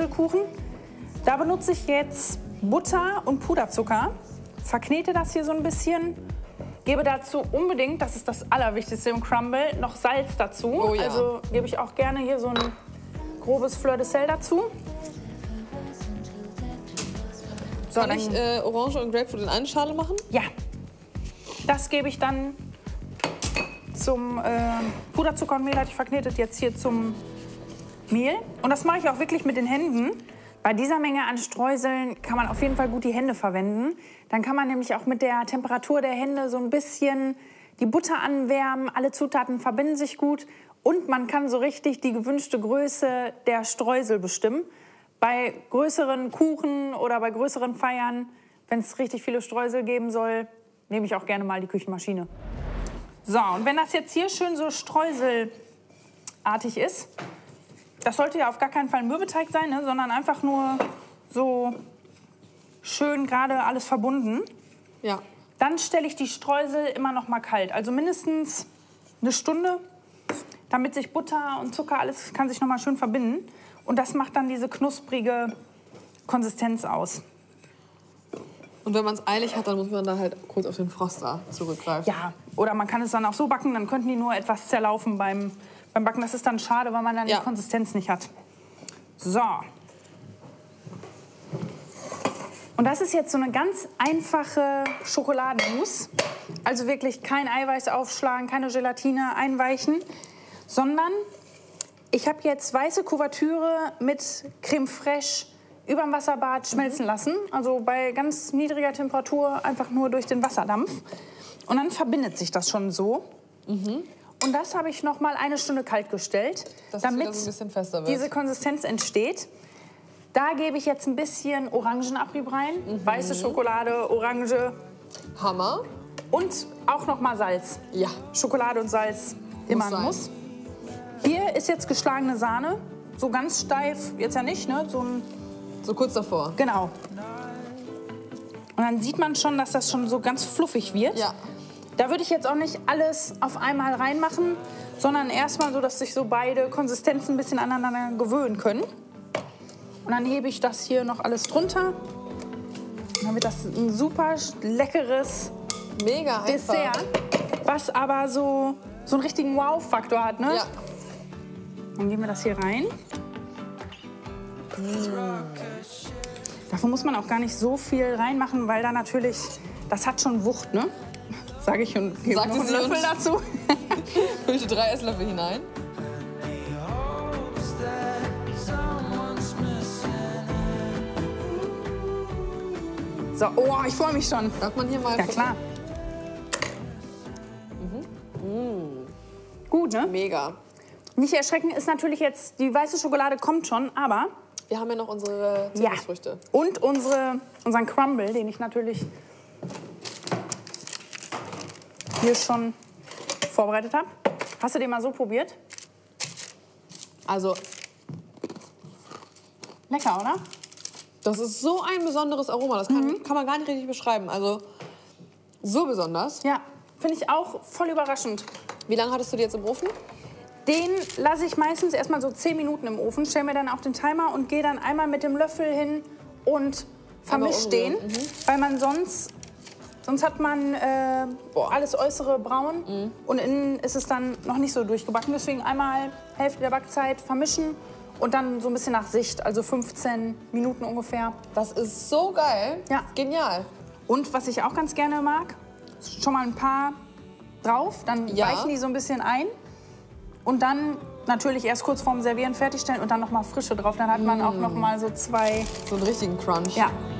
Vanillekuchen. Da benutze ich jetzt Butter und Puderzucker, verknete das hier so ein bisschen, gebe dazu unbedingt, das ist das Allerwichtigste im Crumble, noch Salz dazu. Oh ja. Also gebe ich auch gerne hier so ein grobes Fleur de Sel dazu. So, Kann ich Orange und Grapefruit in eine Schale machen? Ja, das gebe ich dann zum Puderzucker und Mehl, hatte ich verknetet, jetzt hier zum Mehl. Und das mache ich auch wirklich mit den Händen. Bei dieser Menge an Streuseln kann man auf jeden Fall gut die Hände verwenden. Dann kann man nämlich auch mit der Temperatur der Hände so ein bisschen die Butter anwärmen. Alle Zutaten verbinden sich gut. Und man kann so richtig die gewünschte Größe der Streusel bestimmen. Bei größeren Kuchen oder bei größeren Feiern, wenn es richtig viele Streusel geben soll, nehme ich auch gerne mal die Küchenmaschine. So, und wenn das jetzt hier schön so streuselartig ist, das sollte ja auf gar keinen Fall ein Mürbeteig sein, ne, sondern einfach nur so schön gerade alles verbunden. Ja. Dann stelle ich die Streusel immer noch mal kalt, also mindestens eine Stunde, damit sich Butter und Zucker, alles kann sich noch mal schön verbinden. Und das macht dann diese knusprige Konsistenz aus. Und wenn man es eilig hat, dann muss man da halt kurz auf den Froster zurückgreifen. Ja, oder man kann es dann auch so backen, dann könnten die nur etwas zerlaufen beim Backen. Das ist dann schade, weil man dann die Konsistenz nicht hat. So. Und das ist jetzt so eine ganz einfache Schokoladenmousse. Also wirklich kein Eiweiß aufschlagen, keine Gelatine einweichen, sondern ich habe jetzt weiße Kuvertüre mit Creme fraiche über dem Wasserbad schmelzen lassen. Also bei ganz niedriger Temperatur einfach nur durch den Wasserdampf. Und dann verbindet sich das schon so. Und das habe ich noch mal eine Stunde kalt gestellt, damit das ein bisschen fester wird. diese Konsistenz entsteht. Da gebe ich jetzt ein bisschen Orangenabrieb rein. Weiße Schokolade, Orange. Hammer. Und auch noch mal Salz. Ja. Schokolade und Salz, immer ein Muss. Hier ist jetzt geschlagene Sahne. So ganz steif, jetzt ja nicht, ne? So kurz davor. Genau. Und dann sieht man schon, dass das schon so ganz fluffig wird. Ja. Da würde ich jetzt auch nicht alles auf einmal reinmachen, sondern erstmal so, dass sich so beide Konsistenzen ein bisschen aneinander gewöhnen können. Und dann hebe ich das hier noch alles drunter. Und dann wird das ein super leckeres Mega einfach. Dessert, was aber so einen richtigen Wow-Faktor hat, ne? Ja. Dann geben wir das hier rein. Davon muss man auch gar nicht so viel reinmachen, weil da natürlich, das hat schon Wucht, ne? Sage ich und gebe noch einen Löffel dazu. Füllte 3 Esslöffel hinein. So, oh, ich freue mich schon. Darf man hier mal Ja, klar. Gut, ne? Mega. Nicht erschrecken ist natürlich jetzt, die weiße Schokolade kommt schon, aber... Wir haben ja noch unsere Zitrusfrüchte. Und unseren Crumble, den ich natürlich hier schon vorbereitet habe. Hast du den mal so probiert? Also, Lecker, oder? das ist so ein besonderes Aroma. Das kann man gar nicht richtig beschreiben. Also, so besonders. Ja, finde ich auch voll überraschend. Wie lange hattest du die jetzt im Ofen? Den lasse ich meistens erstmal so 10 Minuten im Ofen, stelle mir dann auch den Timer und gehe dann einmal mit dem Löffel hin und vermische den. Weil man sonst hat man alles Äußere braun und innen ist es dann noch nicht so durchgebacken. Deswegen einmal Hälfte der Backzeit vermischen und dann so ein bisschen nach Sicht, also 15 Minuten ungefähr. Das ist so geil. Ja. Genial. Und was ich auch ganz gerne mag, schon mal ein paar drauf, dann weichen die so ein bisschen ein. Und dann natürlich erst kurz vorm Servieren fertigstellen und dann noch mal frische drauf. Dann hat man auch noch mal so 2... So einen richtigen Crunch. Ja.